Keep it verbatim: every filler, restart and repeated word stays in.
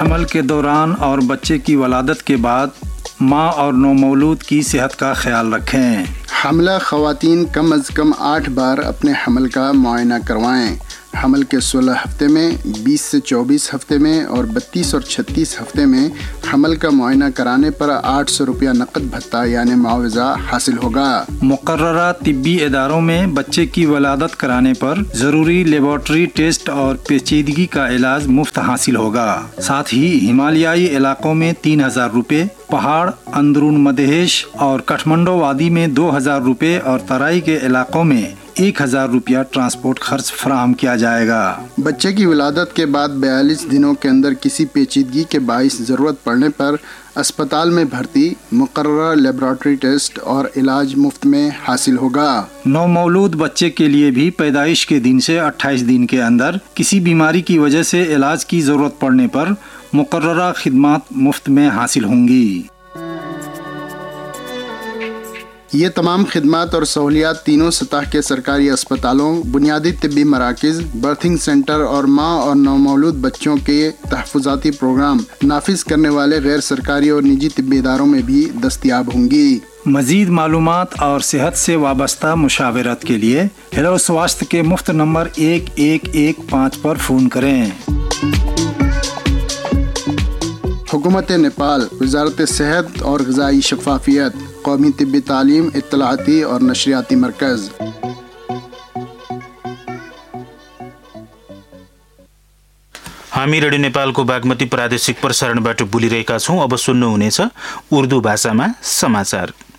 हमल के दौरान और बच्चे की वलादत के बाद माँ और नौमौलूद की सेहत का ख्याल रखें। हमला ख़वातीन कम अज़ कम आठ बार अपने हमल का मुआयना करवाएं। हमल के सोलह हफ्ते में, बीस से चौबीस हफ्ते में और बत्तीस और छत्तीस हफ्ते में हमल का मुआयना कराने पर आठ सौ रुपया नकद भत्ता यानी मुआवजा हासिल होगा। मुकर्ररा तिब्बी इदारों में बच्चे की वलादत कराने पर ज़रूरी लेबॉर्ट्री टेस्ट और पेचीदगी का इलाज मुफ्त हासिल होगा। साथ ही हिमालयाई इलाकों में तीन हजार रुपये, पहाड़, अंदरून मदहेश और काठमांडू वादी में दो हजार रुपये और तराई के इलाकों में एक हजार रुपया ट्रांसपोर्ट खर्च फराहम किया जाएगा। बच्चे की विलादत के बाद बयालीस दिनों के अंदर किसी पेचीदगी के बाइस ज़रूरत पड़ने पर अस्पताल में भर्ती, मुकर्ररा लेबॉरेटरी टेस्ट और इलाज मुफ्त में हासिल होगा। नौमौलूद बच्चे के लिए भी पैदाइश के दिन से अट्ठाईस दिन के अंदर किसी बीमारी की वजह से इलाज की ज़रूरत पड़ने पर मुकर्ररा खिदमात मुफ्त में हासिल होंगी। ये तमाम खिदमात और सहूलियात तीनों सतह के सरकारी अस्पतालों, बुनियादी तिब्बी मराकज़, बर्थिंग सेंटर और माँ और नौमौलूद बच्चों के तहफ़्फ़ुज़ाती प्रोग्राम नाफिज करने वाले गैर सरकारी और निजी तिब्बी इदारों में भी दस्तयाब होंगी। मज़ीद मालूमात और सेहत से वाबस्ता मुशावरत के लिए हेलो स्वास्थ्य के मुफ्त नंबर एक एक एक पाँच पर फ़ोन करें। हुकूमत नेपाल, वज़ारत सेहत और ग़िज़ाई शफ़ाफ़ियत, कौमी तिब्बी तालीम, इत्तलाआती और नशरियाती मरकज़। हामी रेडियो नेपालको बागमती प्रादेशिक प्रसारणबाट बोलिरहेका छौं। अब सुन्नुहुनेछ उर्दू भाषामा समाचार।